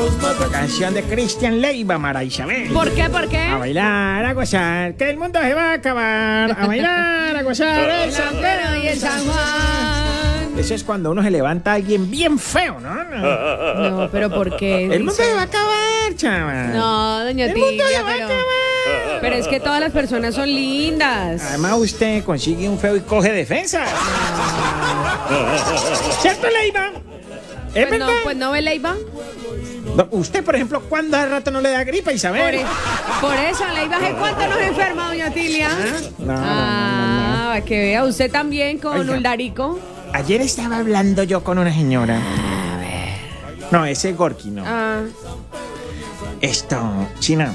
Canción de Cristian Leiva, Mara Isabel. ¿Por qué? ¿Por qué? A bailar, a gozar, que el mundo se va a acabar. A bailar, a gozar, el San Pedro y el San Juan. Eso es cuando uno se levanta a alguien bien feo, ¿no? No, pero ¿por qué? El mundo se va a acabar, chaval. No, doña El mundo se Tilia, va a pero... acabar. Pero es que todas las personas son lindas. Además, usted consigue un feo y coge defensa. ¿Cierto, Leiva? ¿Es Pues no, verdad? pues no ve Leiva. No, usted, por ejemplo, ¿cuándo al rato no le da gripa, Isabel? Por eso, Leiva, ¿hace cuánto nos enferma, doña Tilia? No. Para que vea, usted también con Oiga. un Darico. Ayer estaba hablando yo con una señora. No, ese es Gorky, no. Esto, China.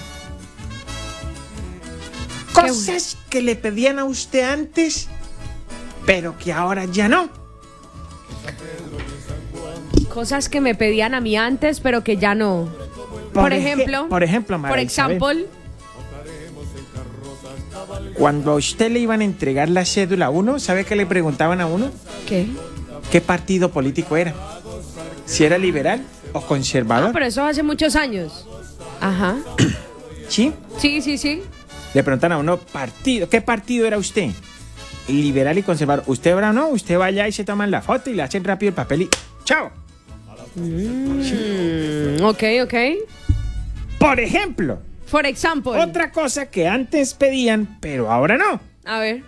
Cosas que le pedían a usted antes, pero que ahora ya no. Cosas que me pedían a mí antes, pero que ya no. Por ejemplo, María por Isabel, ejemplo, cuando a usted le iban a entregar la cédula a uno, ¿sabe qué le preguntaban a uno? ¿qué? ¿Qué partido político era? ¿Si era liberal o conservador? Pero eso hace muchos años. Ajá. ¿Sí? Sí. Le preguntan a uno, partido, ¿qué partido era usted? Liberal y conservador. ¿Usted ahora no? Usted va allá y se toman la foto y le hacen rápido el papel y ¡chao! Ok. Por ejemplo, For example. otra cosa que antes pedían, pero ahora no. A ver.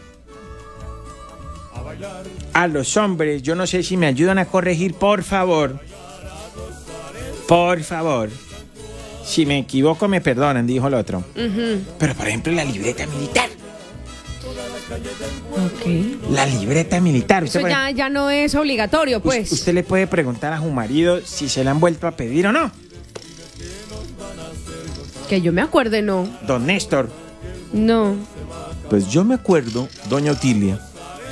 A los hombres, yo no sé si me ayudan a corregir, por favor. Por favor. Si me equivoco, me perdonan, dijo el otro. Pero, por ejemplo, la libreta militar. Ok. La libreta militar. Eso ya no es obligatorio, pues. Usted le puede preguntar a su marido si se la han vuelto a pedir o no. Que yo me acuerde, no. Don Néstor. No. Pues yo me acuerdo, doña Otilia,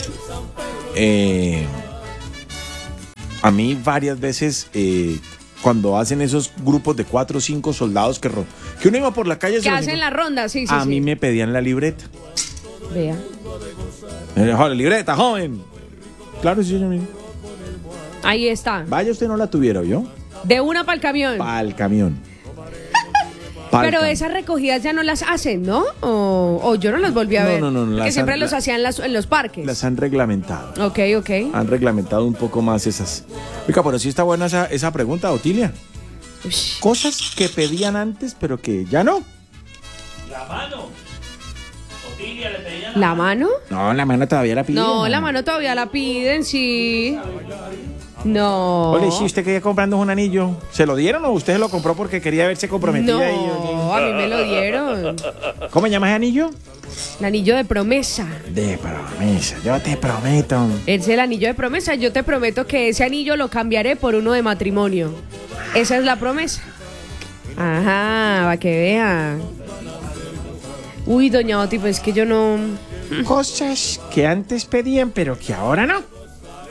a mí varias veces cuando hacen esos grupos de 4 o 5 soldados que uno iba por la calle... Que hacen la ronda, sí. A mí me pedían la libreta. Vea. La libreta, joven. Claro, sí, señor. Ahí está. Vaya, usted no la tuviera, ¿yo? De una para el camión. Para el camión. Pero esas recogidas ya no las hacen, ¿no? O yo no las volví a ver. No. Que siempre los hacían en los parques. Las han reglamentado. Ok. Han reglamentado un poco más esas. Oiga, pero sí está buena esa pregunta, Otilia. Ush. Cosas que pedían antes, pero que ya no. La mano. Otilia le pedían ¿La mano? No, la mano todavía la piden. No, la mano todavía la piden, sí. No. Ole, si usted quería comprando un anillo, ¿se lo dieron o usted se lo compró porque quería verse comprometida? No, a mí me lo dieron. ¿Cómo se llama ese anillo? El anillo de promesa. De promesa, yo te prometo. Es el anillo de promesa. Yo te prometo que ese anillo lo cambiaré por uno de matrimonio. Esa es la promesa. Ajá, para que vea. Uy, doña Oti, pues es que yo no... Cosas que antes pedían, pero que ahora no.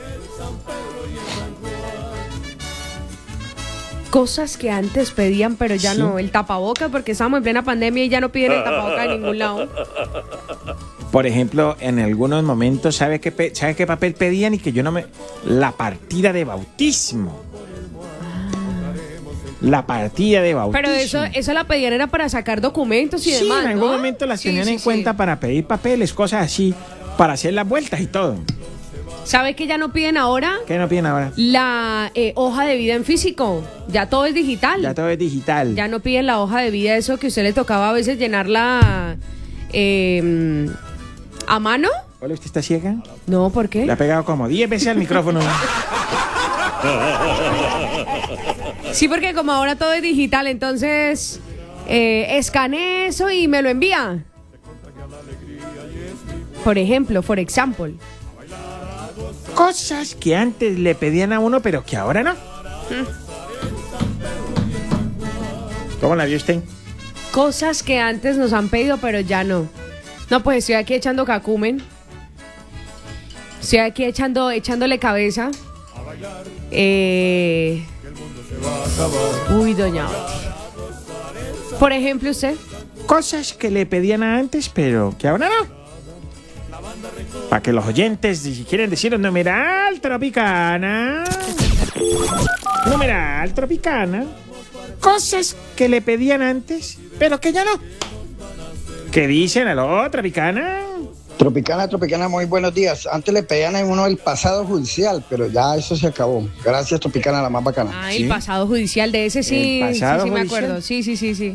Cosas que antes pedían, pero ya Sí. no. El tapaboca, porque estamos en plena pandemia y ya no piden el tapaboca de ningún lado. Por ejemplo, en algunos momentos, ¿sabe qué papel pedían y que yo no me... La partida de bautismo. La partida de bautismo. Pero eso la pedían era para sacar documentos y Sí, demás, en algún ¿no? momento las Sí, tenían sí, en sí. cuenta para pedir papeles, cosas así, para hacer las vueltas y todo. ¿Sabe qué ya no piden ahora? ¿Qué no piden ahora? La hoja de vida en físico. Ya todo es digital. Ya todo es digital. Ya no piden la hoja de vida, eso que a usted le tocaba a veces llenarla a mano. Hola, ¿usted está ciega? No, ¿por qué? Le ha pegado como 10 veces al micrófono. Sí, porque como ahora todo es digital, entonces escanee eso y me lo envía. Por ejemplo, for example. Cosas que antes le pedían a uno, pero que ahora no. ¿Cómo la vio usted? Cosas que antes nos han pedido, pero ya no. No, pues estoy aquí echando cacumen. Estoy aquí echándole cabeza. Uy, doña Oti. Por ejemplo, usted. Cosas que le pedían antes, pero que ahora no. Para que los oyentes, si quieren decir un numeral Tropicana. Numeral Tropicana. Cosas que le pedían antes, pero que ya no. ¿Qué dicen? ¿Aló, Tropicana? Tropicana, muy buenos días. Antes le pedían a uno el pasado judicial, pero ya eso se acabó. Gracias, Tropicana, la más bacana. Ah, ¿Sí? el pasado judicial, de ese sí, ¿El pasado sí me judicial? acuerdo. Sí.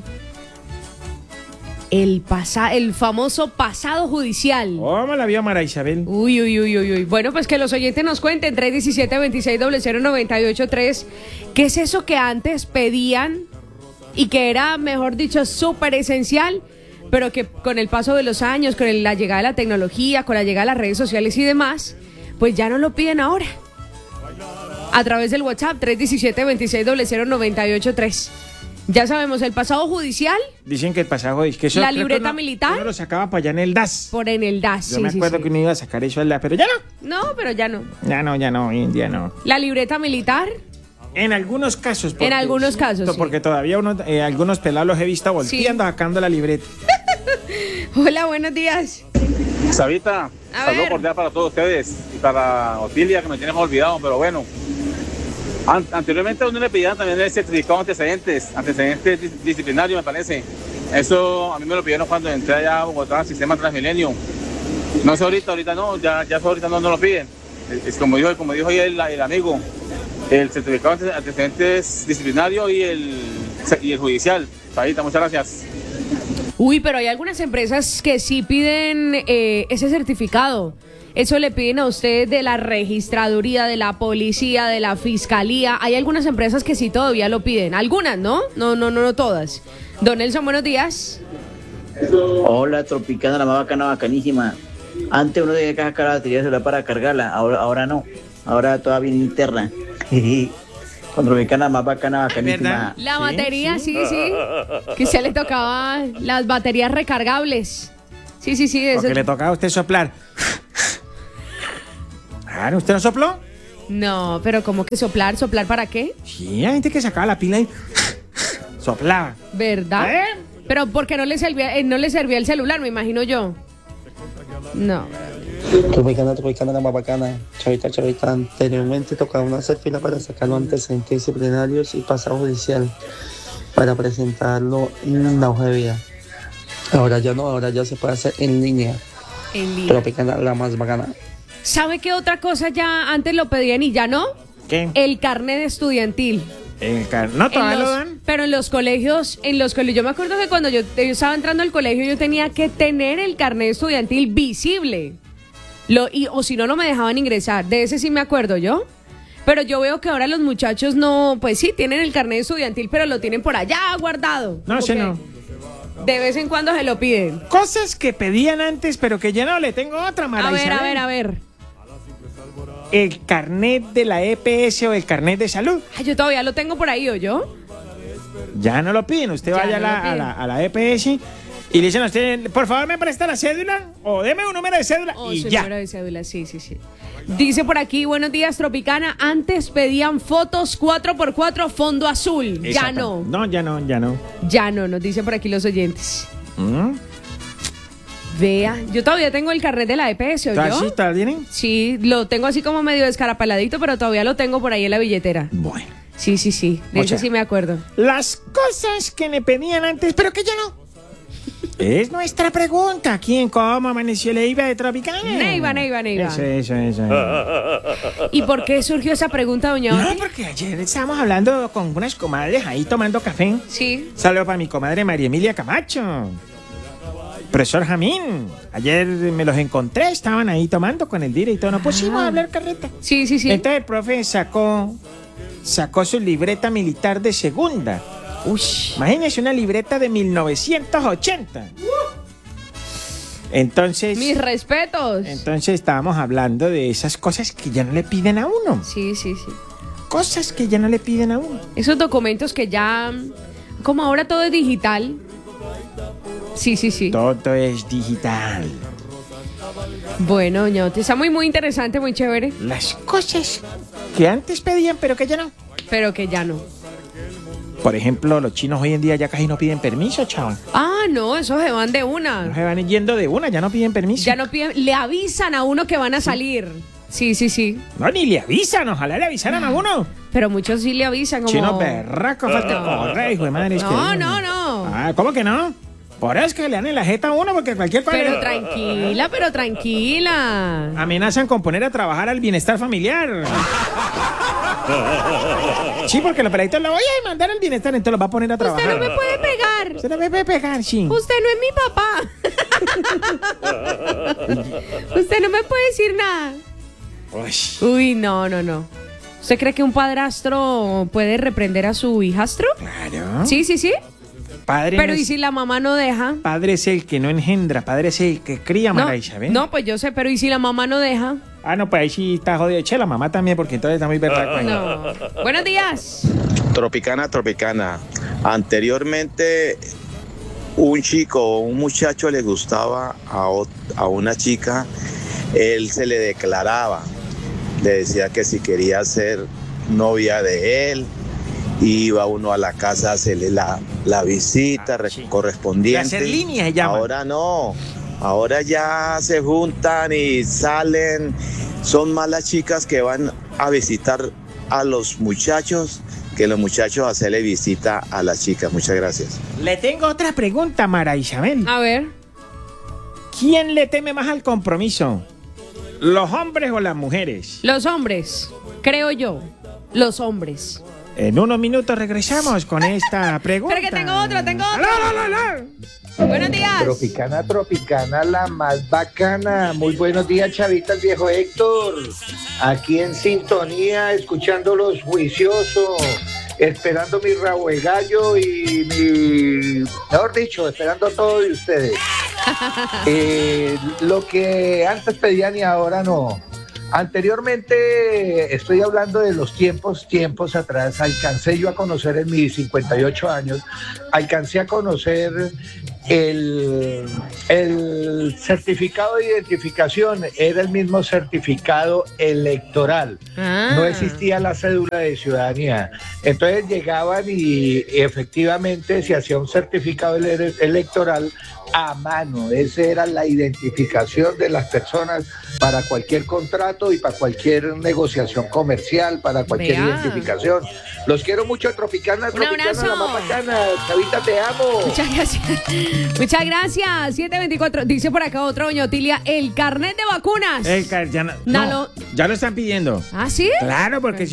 El famoso pasado judicial. ¿Cómo la vio Mara Isabel? Uy. Bueno, pues que los oyentes nos cuenten, 317-2600-983, ¿qué es eso que antes pedían y que era, mejor dicho, súper esencial, pero que con el paso de los años, con la llegada de la tecnología, con la llegada de las redes sociales y demás, pues ya no lo piden ahora? A través del WhatsApp, 317-2600-983. Ya sabemos, el pasado judicial, Dicen que el pasado es que eso La creo que libreta uno- militar. uno lo sacaba para allá en el DAS. por en el DAS. Yo me acuerdo que uno iba a sacar eso al DAS, pero ya no. No, pero ya no. Ya no, hoy en día no. La libreta militar, En algunos casos. En algunos casos, sí. Porque todavía algunos pelados los he visto volteando, sacando la libreta. hola, buenos días. Sabita, A saludo ver. cordial para todos ustedes y para Otilia, que me tienes olvidado, pero bueno. Anteriormente a uno le pedían también el certificado de antecedentes disciplinarios, me parece. Eso a mí me lo pidieron cuando entré allá a Bogotá al sistema Transmilenio. No sé ahorita no, ya ahorita no lo piden. Es como dijo ahí el amigo, el certificado de antecedentes disciplinarios y el judicial. Sabita, muchas gracias. Uy, pero hay algunas empresas que sí piden ese certificado. Eso le piden a usted de la registraduría, de la policía, de la fiscalía. Hay algunas empresas que sí todavía lo piden. Algunas, ¿no? No todas. Don Nelson, buenos días. Hola, Tropicana, la más bacana, bacanísima. Antes uno tenía que sacar la batería del celular para cargarla, ahora no. Ahora toda bien interna. Con Tropicana, más bacana, bacanísima. La batería, sí. Que se le tocaba las baterías recargables. Sí. De Porque eso. le tocaba a usted soplar. Claro, ¿usted no sopló? No, pero ¿cómo que soplar? ¿Soplar para qué? Sí, hay gente que sacaba la pila y soplaba. ¿Verdad? ¿Eh? Pero porque no le servía el celular, me imagino yo. No. Tropicana, la más bacana. Chavita. Anteriormente tocaba una hacer fila para sacar los antecedentes disciplinarios y pasado judicial para presentarlo en la hoja de vida. Ahora ya no, ahora ya se puede hacer en línea. En línea. Tropicana, la más bacana. ¿Sabe qué otra cosa ya antes lo pedían y ya no? ¿Qué? El carnet estudiantil. No, todavía En lo los- dan. Pero en los colegios, yo me acuerdo que cuando yo estaba entrando al colegio yo tenía que tener el carnet estudiantil visible. O si no, no me dejaban ingresar. De ese sí me acuerdo yo. Pero yo veo que ahora los muchachos no, pues sí, tienen el carnet estudiantil, pero lo tienen por allá guardado. No, ese Como no. que De vez en cuando se lo piden. Cosas que pedían antes, pero que ya no. Le tengo otra, Mara A Isabel. ver. El carnet de la EPS o el carnet de salud. Ay, yo todavía lo tengo por ahí, ¿o yo? Ya no lo piden. Usted Ya vaya no lo a piden. la EPS y le dicen a usted, por favor, me presta la cédula o deme un número de cédula y Su ya. número de cédula, sí. Dice por aquí, buenos días, Tropicana. Antes pedían fotos 4x4 fondo azul. Ya Exacto. no. No, ya no. Ya no, nos dicen por aquí los oyentes. ¿Mm? Vea, yo todavía tengo el carnet de la EPS, ¿o ¿Así yo? está bien? Sí, lo tengo así como medio descarapeladito, pero todavía lo tengo por ahí en la billetera. Bueno. Sí. De O sea, eso sí me acuerdo. Las cosas que me pedían antes, pero que ya no. Es nuestra pregunta. ¿Aquí en cómo amaneció Leiva de Tropicana? Neiva. Eso. ¿Y por qué surgió esa pregunta, doña No, Oti? porque ayer estábamos hablando con unas comadres ahí tomando café. Sí. Saludo para mi comadre María Emilia Camacho. Profesor Jamín. Ayer me los encontré, estaban ahí tomando con el dire y todo. Nos pusimos a hablar carreta. Sí. Entonces el profe sacó su libreta militar de segunda. Ush. Imagínese una libreta de 1980. Entonces Mis respetos. estábamos hablando de esas cosas que ya no le piden a uno. Sí. Cosas que ya no le piden a uno. Esos documentos que ya, como ahora todo es digital. Sí. Todo es digital. Bueno, doña Oti, está muy interesante, muy chévere, Las cosas que antes pedían, pero que ya no. pero que ya no. Por ejemplo, los chinos hoy en día ya casi no piden permiso, chaval. Ah, no, esos se van de No una. se van yendo de una, ya no piden permiso. Ya no piden, le avisan a uno que van a salir. Sí. No, ni le avisan, ojalá le avisaran a uno. Pero muchos sí le avisan como... Chino berraco, falta de correr, hijo de madre. es que- No. Ah, ¿cómo que no? Por eso es que le dan en la jeta a uno, porque cualquier cosa... Pero tranquila. Amenazan con poner a trabajar al bienestar familiar. Sí, porque los peladitos lo voy a mandar al bienestar, entonces los va a poner a trabajar. Usted no me puede pegar. Usted no me puede pegar, sí. Usted no es mi papá. Usted no me puede decir nada. Uy, no. ¿Usted cree que un padrastro puede reprender a su hijastro? Claro. Sí. Padre Pero no ¿y es- si la mamá no deja? Padre es el que no engendra, padre es el que cría, Mara Isabel. No, pues yo sé, pero ¿y si la mamá no deja? Ah, no, pues ahí sí está jodido. Che, la mamá también, porque entonces está muy berraco ahí. No. Buenos días. Tropicana. Anteriormente, un chico o un muchacho le gustaba a una chica, él se le declaraba, le decía que si quería ser novia de él, iba uno a la casa a hacerle la visita correspondiente. Y hacer línea se llama. Ahora no, ahora ya se juntan y salen, son más las chicas que van a visitar a los muchachos que los muchachos a hacerle visita a las chicas. Muchas gracias. Le tengo otra pregunta, Mara Isabel. A ver. ¿Quién le teme más al compromiso? ¿Los hombres o las mujeres? Los hombres, creo yo. Los hombres. En unos minutos regresamos con esta pregunta. Pero que tengo otro. Buenos días. Tropicana, la más bacana. Muy buenos días, Chavita, el viejo Héctor. Aquí en sintonía, escuchándolos juicioso, esperando mi rabo de gallo y mejor dicho, esperando todo de ustedes. Lo que antes pedían y ahora no. Anteriormente, estoy hablando de los tiempos atrás, alcancé yo a conocer en mis 58 años, alcancé a conocer el certificado de identificación, era el mismo certificado electoral, no existía la cédula de ciudadanía. Entonces llegaban y efectivamente se hacía un certificado electoral a mano, esa era la identificación de las personas para cualquier contrato y para cualquier negociación comercial, para cualquier identificación. Los quiero mucho, Tropicana, la más bacana. Chavita, te amo. Muchas gracias. 724. Dice por acá otro, doña Otilia, el carnet de vacunas. Ya lo están pidiendo. ¿Ah, sí? Claro, porque